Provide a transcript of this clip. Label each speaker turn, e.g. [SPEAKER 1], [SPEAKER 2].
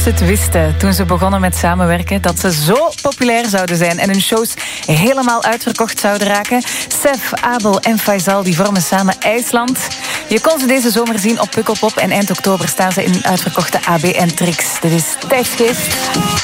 [SPEAKER 1] ze het wisten toen ze begonnen met samenwerken, dat ze zo populair zouden zijn en hun shows helemaal uitverkocht zouden raken. Sef, Abel en Faisal die vormen samen IJsland. Je kon ze deze zomer zien op Pukkelpop en eind oktober staan ze in uitverkochte AB en Trix. Dit is Tijdsgeest.